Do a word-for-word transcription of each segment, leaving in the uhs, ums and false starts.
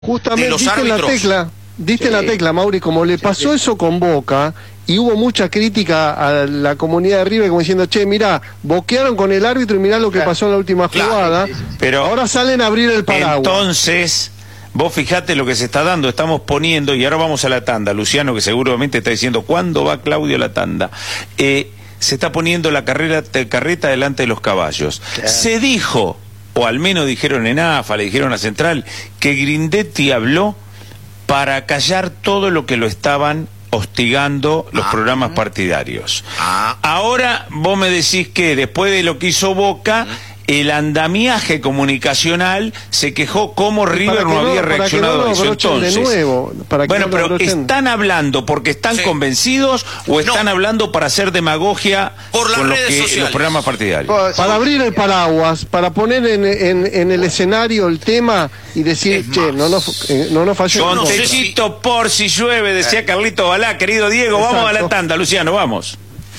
Justamente de los diste árbitros. la tecla, diste Sí. la tecla, Mauri, como le pasó sí. eso con Boca, y hubo mucha crítica a la comunidad de River como diciendo, che, mirá, boquearon con el árbitro y mirá lo que Claro. pasó en la última Claro, jugada, sí, sí, sí. Pero ahora salen a abrir el paraguas. entonces, vos fijate lo que se está dando, estamos poniendo, y ahora vamos a la tanda, Luciano, que seguramente está diciendo, ¿cuándo va Claudio a la tanda? Eh, se está poniendo la carrera, te- carreta delante de los caballos. Claro. Se dijo, o al menos dijeron en AFA, le dijeron a Central, que Grindetti habló para callar todo lo que lo estaban hostigando los Ah. programas partidarios. Ah. Ahora vos me decís que después de lo que hizo Boca, el andamiaje comunicacional se quejó cómo River que no no- había para que reaccionado no lo a eso. abrochen de Entonces, nuevo, para que bueno, no lo pero abrochen. ¿están hablando porque están Sí. convencidos o están No. hablando para hacer demagogia Por las con los, redes que- sociales. los programas partidarios? Pues, Para abrir el paraguas, para poner en, en, en el escenario el tema y decir, Es che, más. no nos, eh, no nos falló. Con no sé techito por si llueve, decía Carlito Balá, querido Diego, vamos a la Exacto. tanda, Luciano, vamos.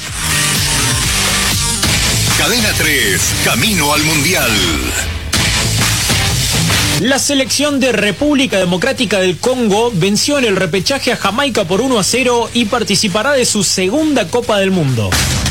Cadena tres, camino al Mundial. La selección de República Democrática del Congo venció en el repechaje a Jamaica por uno a cero y participará de su segunda Copa del Mundo.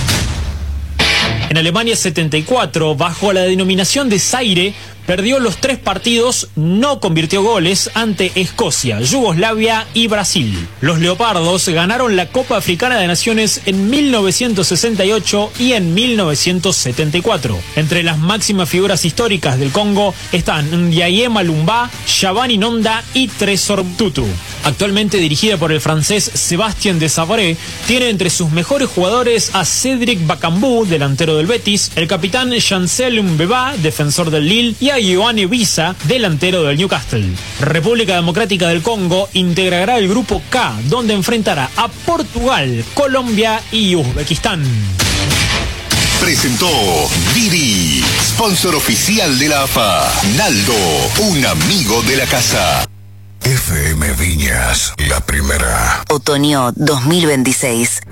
En Alemania setenta y cuatro, bajo la denominación de Zaire, perdió los tres partidos, no convirtió goles ante Escocia, Yugoslavia y Brasil. Los Leopardos ganaron la Copa Africana de Naciones en mil novecientos sesenta y ocho y en mil novecientos setenta y cuatro. Entre las máximas figuras históricas del Congo están Ndiaye Malumba, Shabani Nonda y Tresor Tutu. Actualmente dirigida por el francés Sébastien Desabré, tiene entre sus mejores jugadores a Cédric Bakambu, delantero del Betis, el capitán Chancel Mbeba, defensor del Lille, y a Ioane Wissa, delantero del Newcastle. República Democrática del Congo integrará el grupo K, donde enfrentará a Portugal, Colombia y Uzbekistán. Presentó Didi, sponsor oficial de la A F A. Naldo, un amigo de la casa. F M Viñas, la primera. Otoño dos mil veintiséis.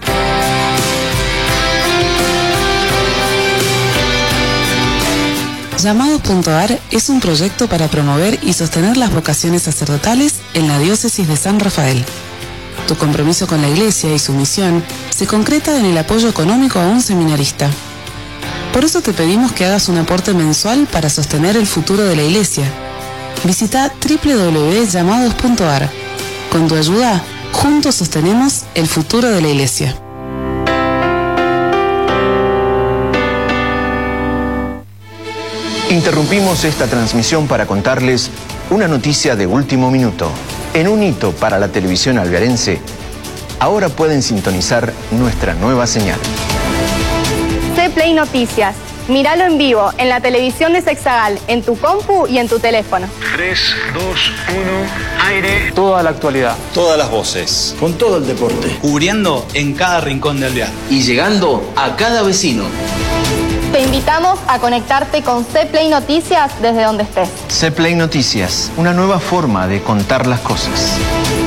Llamados.ar es un proyecto para promover y sostener las vocaciones sacerdotales en la diócesis de San Rafael. Tu compromiso con la Iglesia y su misión se concreta en el apoyo económico a un seminarista. Por eso te pedimos que hagas un aporte mensual para sostener el futuro de la Iglesia. Visita doble u doble u doble u punto llamados punto a r. Con tu ayuda, juntos sostenemos el futuro de la Iglesia. Interrumpimos esta transmisión para contarles una noticia de último minuto. En un hito para la televisión alvearense, ahora pueden sintonizar nuestra nueva señal. C-Play Noticias. Míralo en vivo en la televisión de Sexagal, en tu compu y en tu teléfono. tres, dos, uno, aire. Toda la actualidad. Todas las voces. Con todo el deporte. Cubriendo en cada rincón de Alvear. Y llegando a cada vecino. Te invitamos a conectarte con C-Play Noticias desde donde estés. C-Play Noticias, una nueva forma de contar las cosas.